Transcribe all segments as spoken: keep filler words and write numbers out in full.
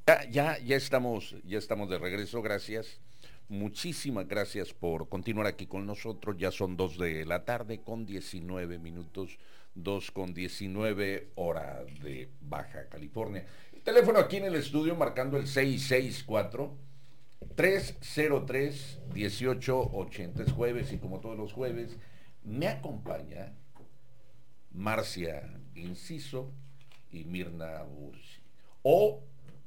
Ya, ya, ya estamos, ya estamos de regreso, gracias. Muchísimas gracias por continuar aquí con nosotros. Ya son dos de la tarde con diecinueve minutos, dos con diecinueve hora de Baja California. El teléfono aquí en el estudio marcando el seis seis cuatro, tres cero tres, uno ocho ocho cero. Es jueves y como todos los jueves me acompaña Marcia Inciso y Mirna Bursi. O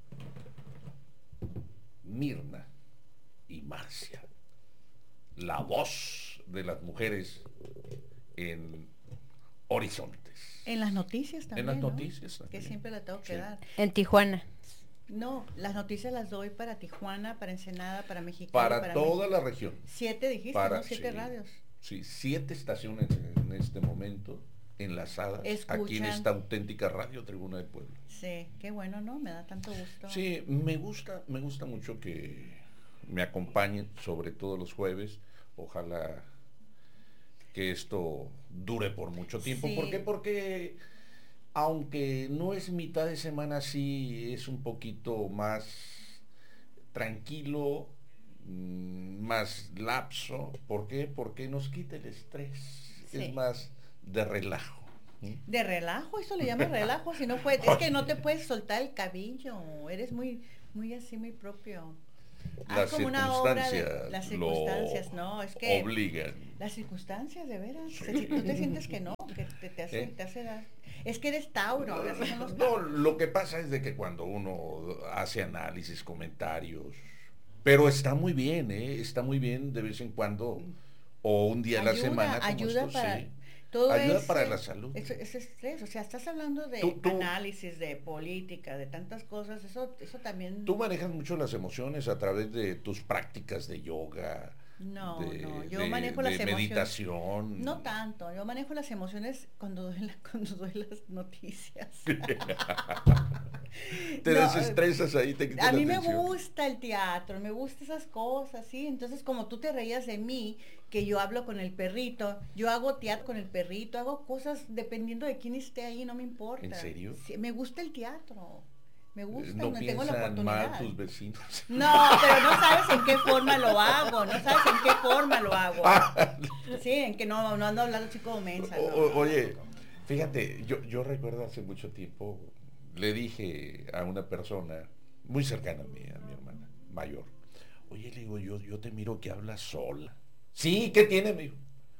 Mirna y Marcia, la voz de las mujeres en Horizontes. En las noticias también, En las ¿no? noticias también. Que siempre la tengo que Sí. dar. En Tijuana. No, las noticias las doy para Tijuana, para Ensenada, para Mexicali, Para, para toda México. la región. Siete dijiste, Para, ¿no? Siete sí, radios. Sí, siete estaciones en este momento enlazadas Escuchan. aquí en esta auténtica radio Tribuna del Pueblo. Sí, qué bueno, ¿no? Me da tanto gusto. Sí, me gusta, me gusta mucho que me acompañen, sobre todo los jueves. Ojalá que esto dure por mucho tiempo. Sí. ¿Por qué? Porque aunque no es mitad de semana, sí es un poquito más tranquilo, más lapso. ¿Por qué? Porque nos quita el estrés. Sí. Es más de relajo. De relajo, eso le llama relajo, si no fue, es que no te puedes soltar el cabello, eres muy, muy así, muy propio. Las Haz como una obra circunstancias, de, las circunstancias, lo no, es que obligan. las circunstancias, de veras, si tú te sientes que no, que te, te hace, ¿Eh? te hace dar, es que eres Tauro, así son los No, Tauros. lo que pasa es de que cuando uno hace análisis, comentarios, pero está muy bien, ¿eh? Está muy bien de vez en cuando, o un día a la Ayuda, semana. Como ayuda esto, para sí. todo Ayuda ese- para la salud. Ese, ese estrés, o sea, estás hablando de Tú- tú- análisis, de política, de tantas cosas, eso, eso también. Tú manejas mucho las emociones a través de tus prácticas de yoga, No, de, no, yo de- manejo de las emociones. meditación. No tanto, yo manejo las emociones cuando doy, la- cuando doy las noticias. Te No, desestresas ahí, te quitas A la mí me tensión. gusta el teatro, me gustan esas cosas, ¿sí? Entonces, como tú te reías de mí, que yo hablo con el perrito, yo hago teatro con el perrito, hago cosas dependiendo de quién esté ahí, no me importa. ¿En serio? Sí, me gusta el teatro, me gusta, No no tengo la piensan mal oportunidad. tus vecinos. No, pero no sabes en qué forma lo hago, no sabes en qué forma lo hago. Ah, Sí, en que no, no ando hablando así como mensa. O- no, o- no, oye, no. fíjate, yo, yo recuerdo hace mucho tiempo, le dije a una persona muy cercana a mí, a mi hermana mayor, oye, le digo, yo, yo te miro que hablas sola. Sí, ¿qué tiene? Me dijo,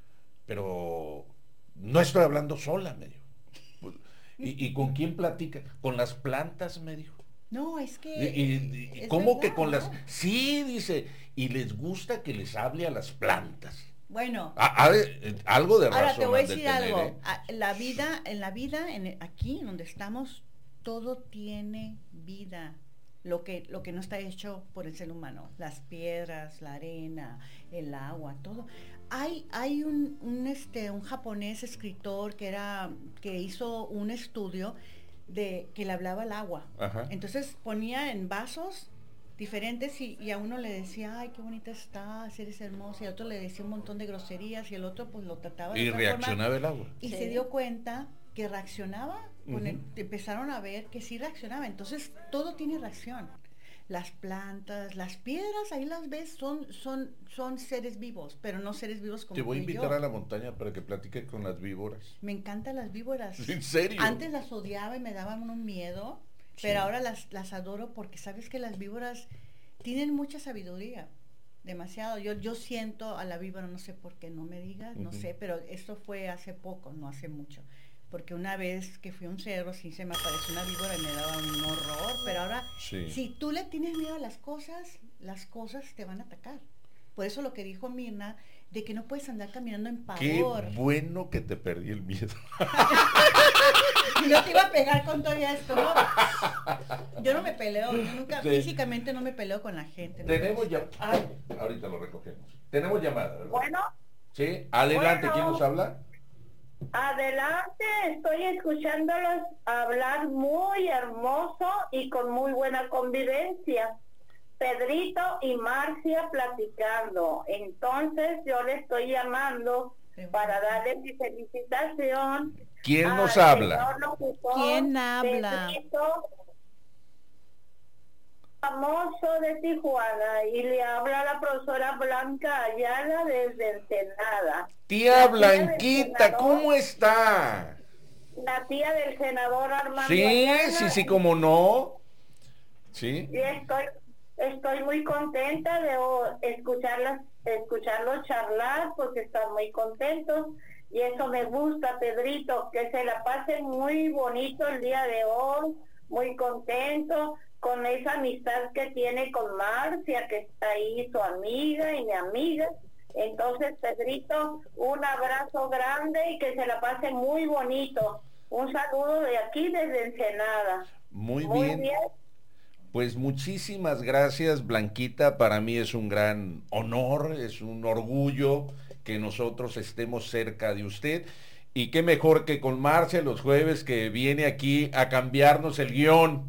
pero no estoy hablando sola, me dijo. ¿Y, y con quién platica? Con las plantas, me dijo. No, es Y, que... y- y- es ¿Cómo verdad, que con ¿no? las...? Sí, dice, y les gusta que les hable a las plantas. Bueno, A- a ver, algo de razón ahora te voy a han de decir tener, algo. ¿eh? A- La vida, en la vida, en el- aquí en donde estamos, todo tiene vida. Lo que, lo que no está hecho por el ser humano, las piedras, la arena, el agua, todo. Hay, hay un, un, este, un japonés escritor que era, que hizo un estudio de que le hablaba al agua. Ajá. Entonces ponía en vasos diferentes y, y a uno le decía, ay, qué bonita estás, eres hermosa, y al otro le decía un montón de groserías y el otro pues lo trataba de Y otra reaccionaba forma, el agua. y Sí. se dio cuenta que reaccionaba, con el- Ujú. empezaron a ver que sí reaccionaba, entonces todo tiene reacción. Las plantas, las piedras, ahí las ves, son, son, son seres vivos, pero no seres vivos como Te voy a tú y invitar yo. a la montaña para que platiques con las víboras. Me encantan las víboras. ¿En serio? Antes las odiaba y me daban un miedo, Sí. pero ahora las, las adoro porque sabes que las víboras tienen mucha sabiduría, demasiado. Yo, yo siento a la víbora, no sé por qué, no me digas, no Ujú. sé, pero esto fue hace poco, no hace mucho. Porque una vez que fui a un cerro, sí se me apareció una víbora y me daba un horror, pero ahora, Sí. si tú le tienes miedo a las cosas, las cosas te van a atacar. Por eso lo que dijo Mirna, de que no puedes andar caminando en Qué pavor. bueno que te perdí el miedo. Y no te iba a pegar con todo esto, ¿no? Yo no me peleo, yo nunca, Sí. físicamente no me peleo con la gente. ¿no? Tenemos ya... Ay, ahorita lo recogemos. Tenemos llamada, ¿verdad? Bueno, Sí, adelante, Bueno. ¿quién nos habla? adelante, estoy escuchándolos hablar muy hermoso y con muy buena convivencia. Pedrito y Marcia platicando. Entonces yo le estoy llamando para darle mi felicitación. ¿Quién al nos habla? señor locutor ¿Quién habla? Pedrito. famoso de Tijuana y le habla la profesora Blanca Ayala desde Ensenada. Tía La Blanquita, del ¿cómo está? La tía del senador Armando Sí, Ayala. sí, sí, cómo no. Sí. Y estoy, estoy muy contenta de o- escucharlas, escucharlos charlar porque están muy contentos. Y eso me gusta, Pedrito, que se la pasen muy bonito el día de hoy, muy contento, con esa amistad que tiene con Marcia, que está ahí su amiga y mi amiga. Entonces, Pedrito, un abrazo grande y que se la pase muy bonito. Un saludo de aquí desde Ensenada. Muy bien. Pues muchísimas gracias, Blanquita. Para mí es un gran honor, es un orgullo que nosotros estemos cerca de usted. Y qué mejor que con Marcia los jueves, que viene aquí a cambiarnos el guión.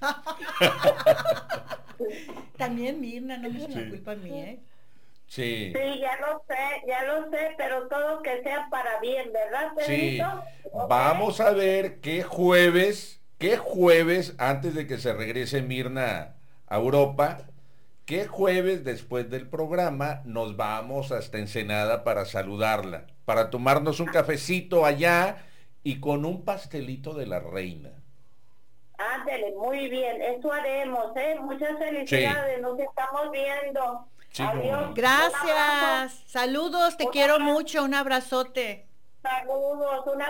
También Mirna, no me echen la culpa a mí, ¿eh? Sí. Sí, ya lo sé, ya lo sé, pero todo que sea para bien, ¿verdad, Sí. Pedrito? ¿Ok? Vamos a ver qué jueves, qué jueves, antes de que se regrese Mirna a Europa, qué jueves después del programa nos vamos hasta Ensenada para saludarla, para tomarnos un cafecito allá y con un pastelito de la reina. Ándele, muy bien, eso haremos, ¿eh? Muchas felicidades, nos estamos viendo. Sí, cómo Adiós. no. Un Gracias. abrazo. Saludos, te Un quiero abrazo. mucho. Un abrazote. Saludos, una